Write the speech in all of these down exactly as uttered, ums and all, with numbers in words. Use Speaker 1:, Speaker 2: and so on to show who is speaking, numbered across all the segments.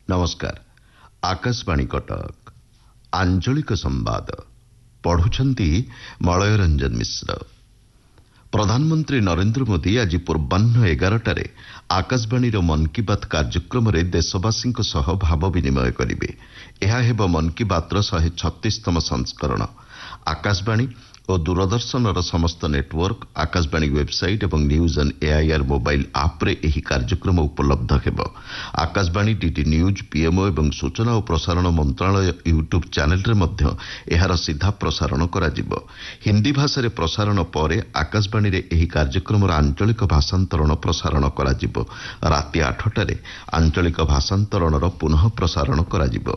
Speaker 1: नमस्कार। आकाशवाणी कटक आंचलिक संवाद पढ़ुछंती मलय रंजन मिश्र। प्रधानमंत्री नरेंद्र मोदी आज पूर्वाह्न एगारटारे आकाशवाणी मन की बात कार्यक्रम में देशवासी भाव विनिमय करेंगे। यह हेब मन की बात शहे छत्तीसतम संस्करण। आकाशवाणी और दूरदर्शन समस्त नेटवर्क, आकाशवाणी वेबसाइट और न्यूज एंड एआईआर मोबाइल आप रे एही कार्यक्रम उपलब्ध हेब। आकाशवाणी, डीडी न्यूज, पीएमओ और सूचना और प्रसारण मंत्रालय यूट्यूब चैनल रे मध्य एहार सीधा प्रसारण करा जिवो। हिंदी भाषा रे प्रसारण पर आकाशवाणी रे एही कार्यक्रम आंचलिक भाषांतरण प्रसारण करा जिवो। राति आठटारे आंचलिक भाषांतरण पुनः प्रसारण करा जिवो।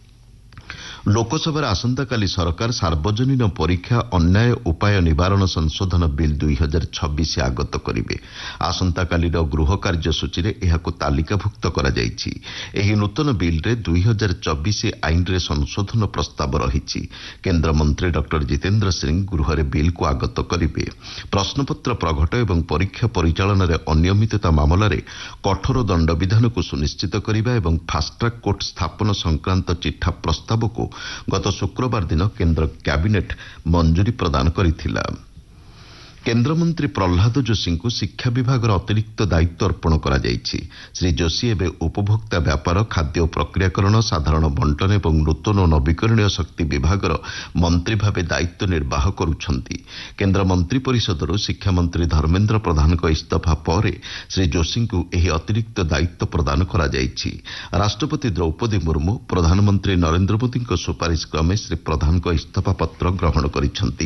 Speaker 1: लोकसभा आसंता काली सरकार सार्वजनीन परीक्षा अन्याय उपाय निवारण संशोधन बिल दुई हजार छब्बीस आगत करेंगे। आसंता कालीर गृह कार्यसूची रे एहाको तालिकाभुक्त करा जायछि। एही नूतन बिल रे दुई हजार चौबीस आईन रे संशोधन प्रस्ताव रहिछि। केंद्र मंत्री डॉक्टर जितेंद्र सिंह गृह रे बिल को आगत करेंगे। प्रश्नपत्र प्रघट एवं परीक्षा परिचालन रे अनियमितता मामला रे कठोर दंड विधान को सुनिश्चित करने और फास्ट्रैक कोर्ट स्थापन संक्रांत चिठा प्रस्ताव को गत शुक्रवार दिन केंद्र कैबिनेट मंजूरी प्रदान करिथिला। केंद्रमंत्री प्रहलाद जोशी को शिक्षा विभाग अतिरिक्त दायित्व अर्पण करा जायछि। श्री जोशी एवं उपभोक्ता व्यापार, खाद्य प्रक्रियाकरण, साधारण बंटन और नूतन और नवीकरणीय शक्ति विभाग मंत्री भाव दायित्व निर्वाह करुछंती। केंद्र मंत्री परिषद शिक्षा मंत्री धर्मेंद्र प्रधान को इस्तीफा पर श्री जोशी को यह अतिरिक्त दायित्व प्रदान करा जायछि। राष्ट्रपति द्रौपदी मुर्मू प्रधानमंत्री नरेंद्र मोदी सुपारिश क्रमे श्री प्रधान को इस्तीफा पत्र ग्रहण करिछंती।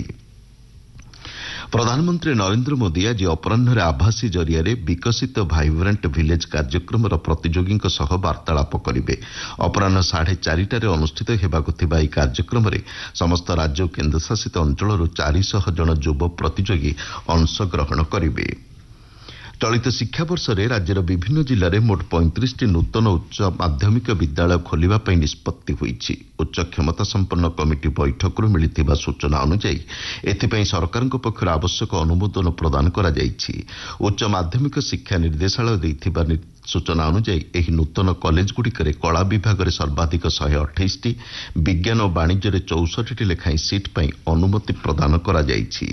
Speaker 1: प्रधानमंत्री नरेंद्र मोदी आज अपराह्न आभासी जरिया विकसित भाइब्रेंट विलेज कार्यक्रम प्रतियोगी सह वार्तालाप करेंगे। अपराह्न साढ़े चारिटारे अनुष्ठित हेबाकु थिबा ଏହି कार्यक्रम समस्त राज्य और केन्द्रशासित अंचल चार सौ जन युव प्रतियोगी अंशग्रहण करेंगे। चलित शिक्षा वर्ष में राज्यर विभिन्न जिले में मोट पैंतीस टी नूतन उच्च माध्यमिक विद्यालय खोलिबा पई निष्पत्ति होईछि। उच्च क्षमता संपन्न कमिटी बैठक मिलिथिबा सूचना अनुसार एथिपई सरकार पक्षर आवश्यक अनुमोदन प्रदान करा जायछि। उच्च माध्यमिक शिक्षा निर्देशालय दैथिबा सूचना अनुसार एही नूतन कॉलेज गुड़िकरे कला विभाग में सर्वाधिक शहे अठाईस टी, विज्ञान और वाणिज्य चौसठ टी लेखाई सीट पई अनुमति प्रदान करा जायछि।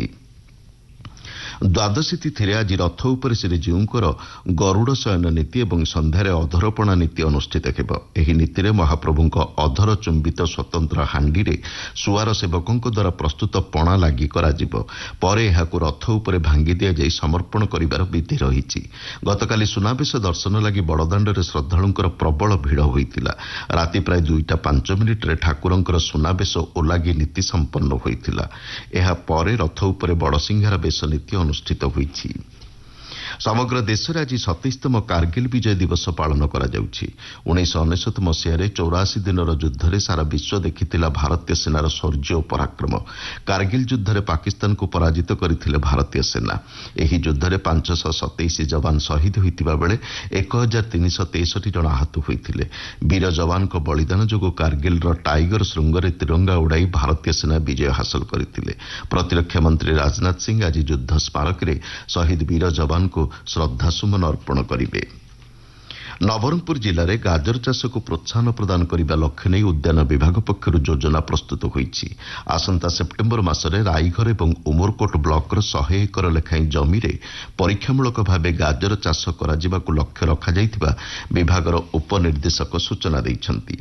Speaker 1: द्वादशी तिथि आज रथ उपर श्रीजीउंकर गरुड़ शयन नीति और संध्यारे अधरपणा नीति अनुष्ठित हेब। एही नीति रे महाप्रभुंक अधर चुंबित स्वतंत्र हांडी रे सुआर सेवकों द्वारा प्रस्तुत पणा लागि करा जिवो। परे एहाकु रथ उपर भांगी दिया जाई समर्पण करिबार विधि रहिछि। गतकाली सुनाबेश दर्शन लागि बड़दाण्डरे श्रद्धालुंकर प्रबल भिड़ होइतिला। राति प्राय दुईटा पांच मिनिट रे ठाकुरंकर सुनाबेश ओलागी नीति संपन्न होइतिला। एहा परे रथ उपर बड़सिंहार बेश नीति अनुष्ठित होईछि। समग्र देश में आज सतैशतम कारगिल विजय दिवस पालन करा जाउछि। उन्नीस अनेशत मसीह चौराशी दिन युद्ध में सारा विश्व देखिथिला भारतीय सेनार शौर्य और पराक्रम। कारगिल युद्ध में पाकिस्तान को पराजित करथिले भारतीय सेना। एही युद्ध में पांच सौ सतैश जवान शहीद होइतिबा बेले एक हजार तीन सौ तेसठी जन आहत होइथिले। वीर जवान को बलिदान जोगु कारगिल टाइगर श्रृंगरे तिरंगा उड़ाई भारतीय सेना विजय हासिल करथिले। प्रतिरक्षा मंत्री राजनाथ सिंह आज युद्ध स्मारक रे शहीद वीर जवान को श्रद्धासुमन अर्पण करेंगे। नवरंगपुर जिले में गाजर चाष को प्रोत्साहन प्रदान करने लक्ष्य नहीं उद्यान विभाग पक्षर योजना प्रस्तुत होईछि। आसंता सेप्टेम्बर मासरे राईघर और उमरकोट ब्लॉक शहे एकर लेखाई जमी रे परीक्षामूलक भाव गाजर चाष करा जिबाकु लक्ष्य रखा जाइथिबा विभागर उपनिर्देशक सूचना दैछंती।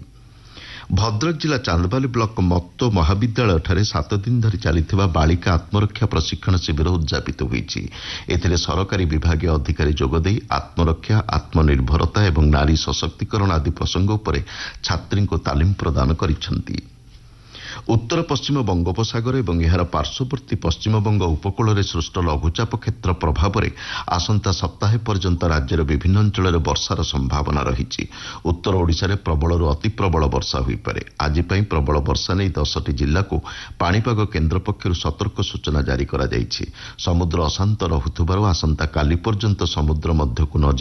Speaker 1: भद्रक जिला चांदबाली ब्लॉक मत्तो महाविद्यालय ठारे सात दिन धरी चलिथिबा बालिका आत्मरक्षा प्रशिक्षण शिविर उद्यापित होईछि। एथिरे सरकारी विभागीय अधिकारी जोगदेई आत्मरक्षा, आत्मनिर्भरता और नारी सशक्तिकरण आदि प्रसंग उपरे छात्री को तालीम प्रदान करिसेंति। उत्तर पश्चिम बंगोपसागर और यार पार्श्ववर्ती पश्चिमबंग उपकूल में सृष्ट लघुचाप क्षेत्र प्रभाव में आसंता सप्ताह पर्यंत राज्यर विभिन्न अंचल में वर्षार संभावना रही। उत्तर ओडिशा रे प्रबल अति प्रबल वर्षा हो पारे। आज प्रबल वर्षा नहीं दसटी जिला को पाणीपाग केन्द्र पक्षर सतर्क सूचना जारी करा जायछि। समुद्र अशांत रहुथिबारु आसंता काली पर्यंत समुद्र मध्यकु न